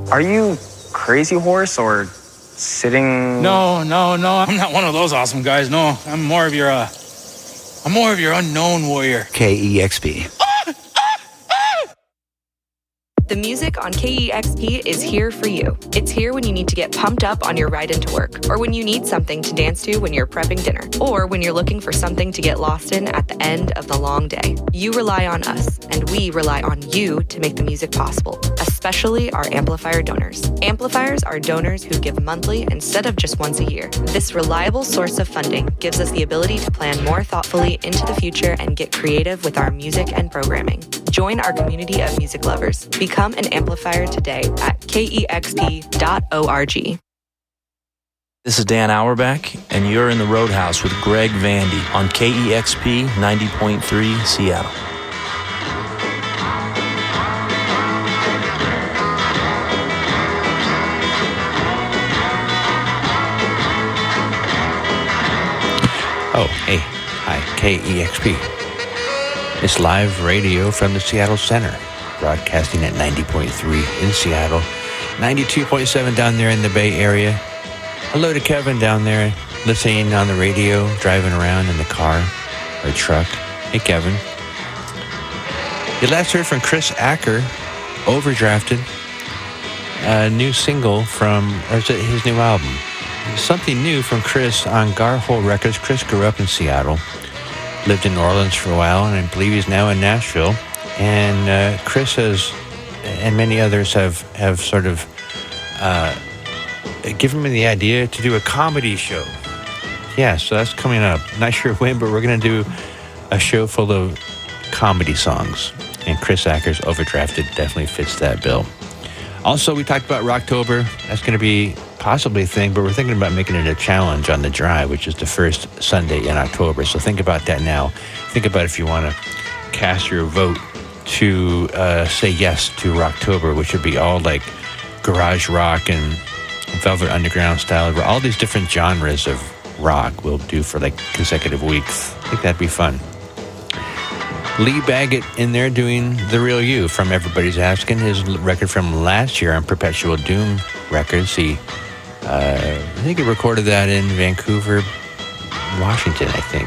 Are you Crazy Horse or sitting? No. I'm not one of those awesome guys. No, I'm more of your unknown warrior. KEXP. The music on KEXP is here for you. It's here when you need to get pumped up on your ride into work, or when you need something to dance to when you're prepping dinner, or when you're looking for something to get lost in at the end of the long day. You rely on us, and we rely on you to make the music possible, especially our amplifier donors. Amplifiers are donors who give monthly instead of just once a year. This reliable source of funding gives us the ability to plan more thoughtfully into the future and get creative with our music and programming. Join our community of music lovers. Become an amplifier today at kexp.org. This is Dan Auerbach, and you're in the Roadhouse with Greg Vandy on KEXP 90.3 Seattle. Oh, hey. Hi, KEXP. It's live radio from the Seattle Center, broadcasting at 90.3 in Seattle, 92.7 down there in the Bay Area. Hello to Kevin down there, listening on the radio, driving around in the car or truck. Hey, Kevin. You last heard from Chris Acker, Overdrafted, a new single from, or is it his new album? Something new from Chris on Garhole Records. Chris grew up in Seattle, lived in New Orleans for a while, and I believe he's now in Nashville. And Chris has, and many others have sort of given me the idea to do a comedy show. Yeah, so that's coming up. Not sure when, but we're going to do a show full of comedy songs. And Chris Acker's Overdrafted definitely fits that bill. Also, we talked about Rocktober. That's going to be possibly a thing, but we're thinking about making it a challenge on the drive, which is the first Sunday in October. So think about that now. Think about if you want to cast your vote to say yes to Rocktober, which would be all like garage rock and Velvet Underground style. All these different genres of rock we'll do for like consecutive weeks. I think that'd be fun. Lee Baggett in there doing The Real You from Everybody's Asking, his record from last year on Perpetual Doom Records. I think he recorded that in Vancouver, Washington, I think.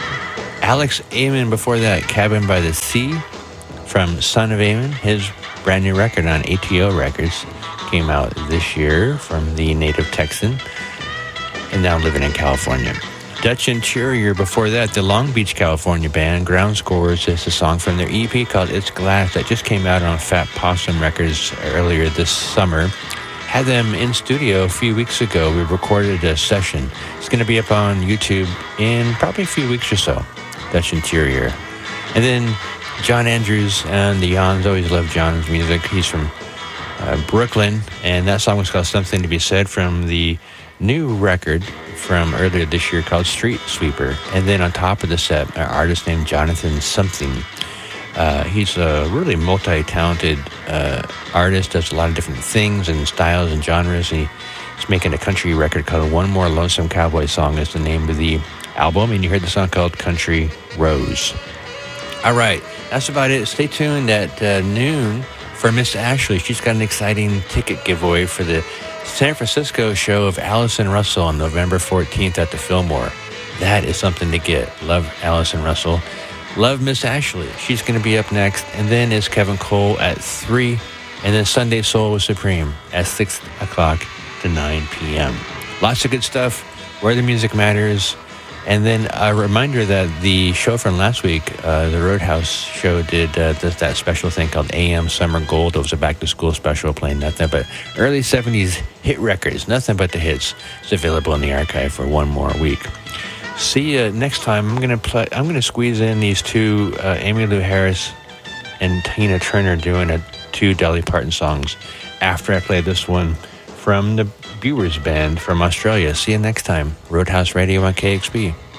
Alex Amon before that, Cabin by the Sea from Son of Amon, his brand new record on ATO Records, came out this year from the native Texan and now living in California. Dutch Interior before that, the Long Beach, California band, Ground Scores, is a song from their EP called It's Glass that just came out on Fat Possum Records earlier this summer. Had them in studio a few weeks ago. We recorded a session. It's going to be up on YouTube in probably a few weeks or so. Dutch Interior. And then John Andrews and the Yawns. Always love John's music. He's from Brooklyn, and that song was called Something to Be Said from the new record from earlier this year called Street Sweeper. And then on top of the set, an artist named Jonathan Something. He's a really multi-talented artist, does a lot of different things and styles and genres. And he's making a country record called One More Lonesome Cowboy Song is the name of the album. And you heard the song called Country Rose. All right, that's about it. Stay tuned at noon for Miss Ashley. She's got an exciting ticket giveaway for the San Francisco show of Allison Russell on November 14th at the Fillmore. That is something to get. Love Allison Russell. Love Miss Ashley. She's going to be up next. And then is Kevin Cole at 3. And then Sunday Soul with Supreme at 6 o'clock to 9 p.m. Lots of good stuff. Where the music matters. And then a reminder that the show from last week, the Roadhouse show, did that special thing called AM Summer Gold. It was a back-to-school special playing nothing but early 70s hit records, nothing but the hits. It's available in the archive for one more week. See you next time. I'm gonna squeeze in these two, Emmylou Harris and Tina Turner doing two Dolly Parton songs after I play this one from the Bewers Band from Australia. See you next time. Roadhouse Radio on KXP.